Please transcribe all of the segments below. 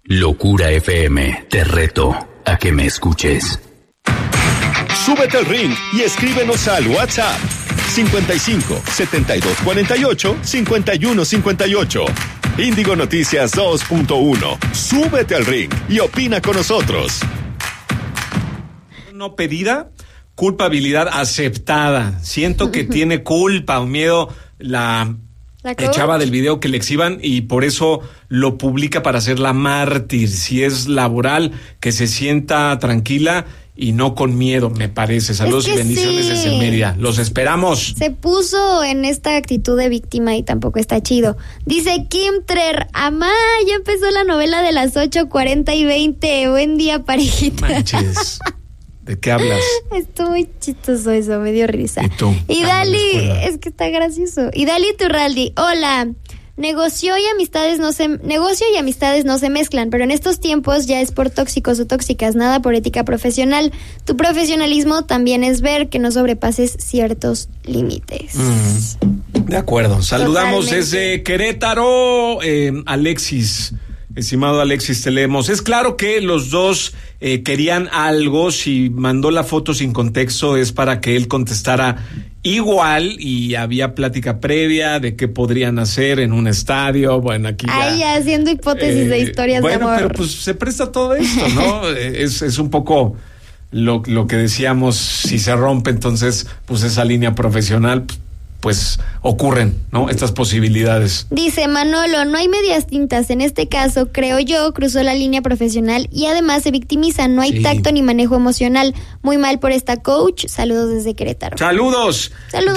Locura FM, te reto a que me escuches. Súbete al ring y escríbenos al WhatsApp 55 72 48 51 58. Índigo Noticias 2.1. Súbete al ring y opina con nosotros. No pedida, culpabilidad aceptada. Siento que tiene culpa o miedo la chava del video que le exhiban y por eso lo publica para hacerla mártir. Si es laboral, que se sienta tranquila y no con miedo, me parece. Saludos y bendiciones desde Mérida. Los esperamos. Se puso en esta actitud de víctima y tampoco está chido. Dice Kim Trer, amá, ya empezó la novela de las 8:40 y 20. Buen día, parejita. Manches. ¿De qué hablas? Estuvo muy chistoso eso, me dio risa. ¿Y tú? Y Dali, es que está gracioso. Y Dali Turraldi, hola. Negocio y amistades no se mezclan, pero en estos tiempos ya es por tóxicos o tóxicas, nada por ética profesional. Tu profesionalismo también es ver que no sobrepases ciertos límites. De acuerdo. Saludamos Totalmente. desde Querétaro, Alexis. Estimado Alexis, te leemos. Es claro que los dos querían algo. Si mandó la foto sin contexto es para que él contestara igual y había plática previa de qué podrían hacer en un estadio. Bueno, aquí ya... Ahí haciendo hipótesis de historias de amor. Bueno, pero pues se presta todo esto, ¿no? es un poco lo que decíamos, si se rompe entonces pues esa línea profesional, pues ocurren, ¿no? Estas posibilidades. Dice Manolo, no hay medias tintas. En este caso, creo yo, cruzó la línea profesional y además se victimiza. No hay tacto ni manejo emocional. Muy mal por esta coach. Saludos desde Querétaro. Saludos.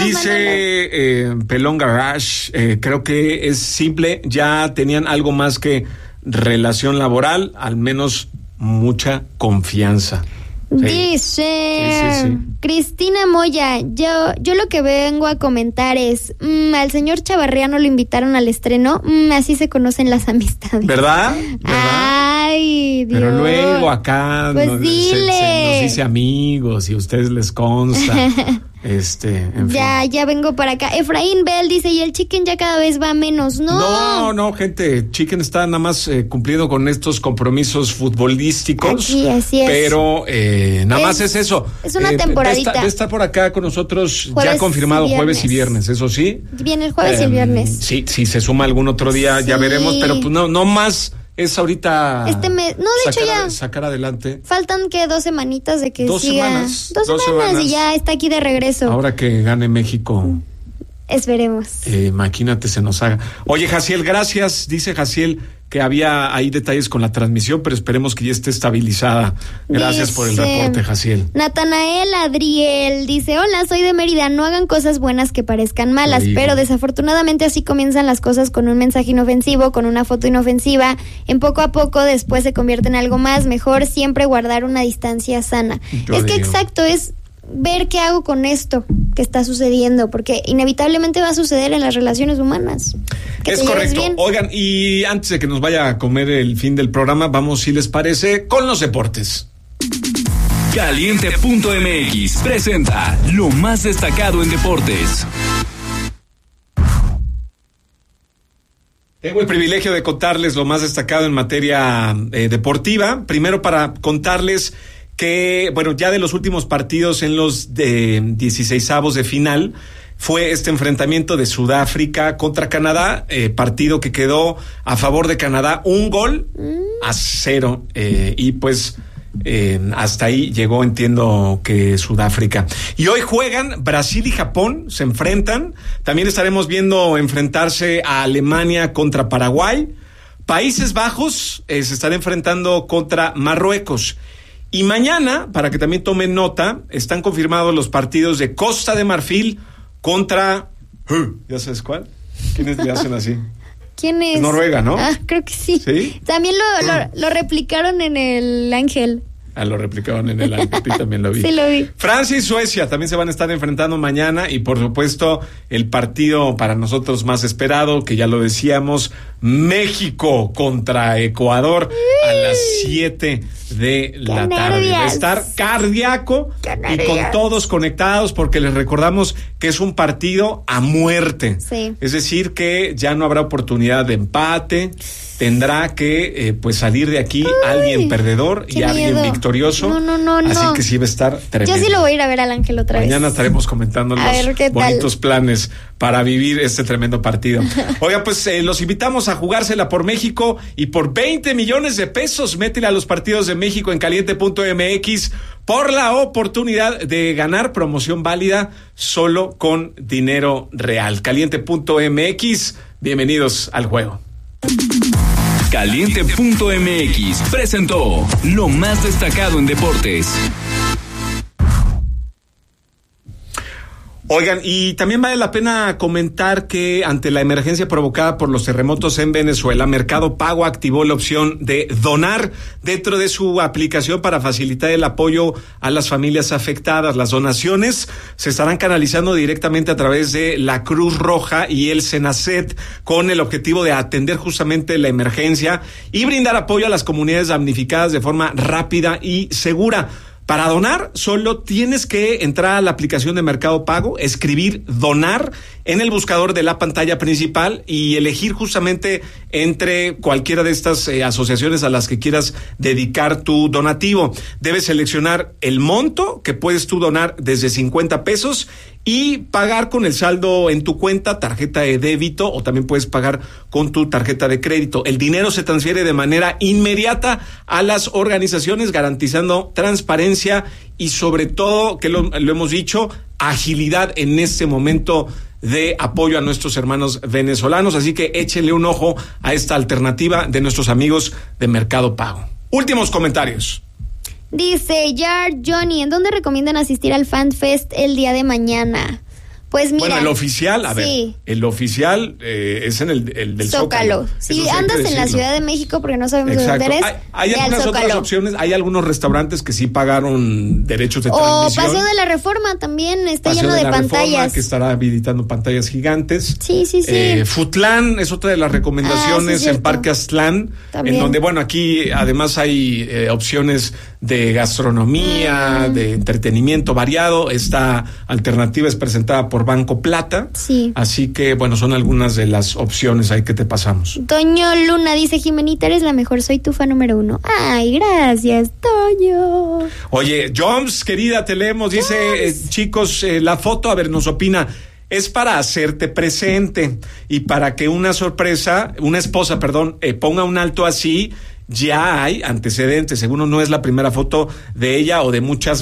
Dice Pelón Garage, creo que es simple. Ya tenían algo más que relación laboral, al menos mucha confianza. Sí. Dice Sí. Cristina Moya, yo lo que vengo a comentar es, al señor Chavarriano lo invitaron al estreno, así se conocen las amistades. ¿Verdad? Ay, Dios. Pero luego acá pues nos dile. dice amigos y a ustedes les consta. En fin. Ya vengo para acá. Efraín Bell dice, y el Chicken ya cada vez va menos. No, gente, Chicken está nada más cumpliendo con estos compromisos futbolísticos. Aquí, así es. Pero nada más es eso. Es una temporadita. De estar por acá con nosotros, Jueves ya confirmado, y jueves y viernes, eso sí. Viene el jueves y el viernes. Sí, si se suma algún otro día, ya veremos, pero pues no más. Es ahorita Este mes, no, de hecho ya sacar adelante. faltan que 2 semanitas de que Dos siga. semanas. 2 semanas y ya está aquí de regreso. Ahora que gane México, Esperemos. imagínate, se nos haga. Oye, Jaciel, gracias. Dice Jaciel que había ahí detalles con la transmisión, pero esperemos que ya esté estabilizada. Gracias por el reporte, Jaciel. Natanael Adriel dice, hola, soy de Mérida, no hagan cosas buenas que parezcan malas, pero desafortunadamente así comienzan las cosas, con un mensaje inofensivo, con una foto inofensiva, en poco a poco después se convierte en algo más, mejor siempre guardar una distancia sana. Exacto, es ver qué hago con esto que está sucediendo, porque inevitablemente va a suceder en las relaciones humanas. Es correcto. Oigan, y antes de que nos vaya a comer el fin del programa, vamos, si les parece, con los deportes. Caliente.mx presenta lo más destacado en deportes. Tengo el privilegio de contarles lo más destacado en materia deportiva. Primero, para contarles que, bueno, ya de los últimos partidos en los 16avos de final, fue este enfrentamiento de Sudáfrica contra Canadá, partido que quedó a favor de Canadá, 1-0, y pues hasta ahí llegó, entiendo, que Sudáfrica. Y hoy juegan Brasil y Japón, se enfrentan. También estaremos viendo enfrentarse a Alemania contra Paraguay. Países Bajos se estará enfrentando contra Marruecos. Y mañana, para que también tomen nota, están confirmados los partidos de Costa de Marfil contra... ¿Ya sabes cuál? ¿Quiénes le hacen así? ¿Quién es? Noruega, ¿no? Creo que sí. ¿Sí? También lo replicaron en el Ángel. Lo replicaron en el Ángel, también lo vi. Sí, lo vi. Francia y Suecia también se van a estar enfrentando mañana y por supuesto el partido para nosotros más esperado, que ya lo decíamos, México contra Ecuador a las 7 de la tarde. Va a estar cardíaco y con todos conectados, porque les recordamos que es un partido a muerte. Sí. Es decir, que ya no habrá oportunidad de empate. Tendrá que pues salir de aquí alguien perdedor y alguien victorioso. No. Así que sí va a estar tremendo. Yo sí lo voy a ir a ver al Ángel otra vez. Mañana estaremos comentando los bonitos planes para vivir este tremendo partido. Oiga, pues los invitamos a jugársela por México y por 20 millones de pesos. Métele a los partidos de México en caliente.mx por la oportunidad de ganar promoción válida solo con dinero real. Caliente.mx, bienvenidos al juego. Caliente.mx presentó lo más destacado en deportes. Oigan, y también vale la pena comentar que ante la emergencia provocada por los terremotos en Venezuela, Mercado Pago activó la opción de donar dentro de su aplicación para facilitar el apoyo a las familias afectadas. Las donaciones se estarán canalizando directamente a través de la Cruz Roja y el Senacet, con el objetivo de atender justamente la emergencia y brindar apoyo a las comunidades damnificadas de forma rápida y segura. Para donar, solo tienes que entrar a la aplicación de Mercado Pago, escribir donar en el buscador de la pantalla principal y elegir justamente entre cualquiera de estas asociaciones a las que quieras dedicar tu donativo. Debes seleccionar el monto que puedes tú donar desde 50 pesos y pagar con el saldo en tu cuenta, tarjeta de débito, o también puedes pagar con tu tarjeta de crédito. El dinero se transfiere de manera inmediata a las organizaciones, garantizando transparencia y sobre todo, que lo hemos dicho, agilidad en este momento de apoyo a nuestros hermanos venezolanos. Así que échenle un ojo a esta alternativa de nuestros amigos de Mercado Pago. Últimos comentarios. Dice Yard Johnny, ¿en dónde recomiendan asistir al Fan Fest el día de mañana? Pues mira. Bueno, el oficial, el oficial es en el del Zócalo. Si andas en la Ciudad de México, porque no sabemos dónde eres, hay algunas otras opciones, hay algunos restaurantes que sí pagaron derechos de transmisión. Paseo de la Reforma también está Paseo lleno de pantallas. Reforma, que estará habilitando pantallas gigantes. Sí. Futlán es otra de las recomendaciones, en Parque Aztlán, también. En donde, bueno, aquí además hay opciones de gastronomía, de entretenimiento variado. Esta alternativa es presentada por Banco Plata. Sí. Así que, bueno, son algunas de las opciones ahí que te pasamos. Toño Luna dice, Jimenita, eres la mejor, soy tu fan número 1. Ay, gracias, Toño. Oye, Joms, querida, te leemos. Dice, chicos, la foto, a ver, nos opina. Es para hacerte presente y para que una esposa, ponga un alto así. Ya hay antecedentes, seguro no es la primera foto de ella o de muchas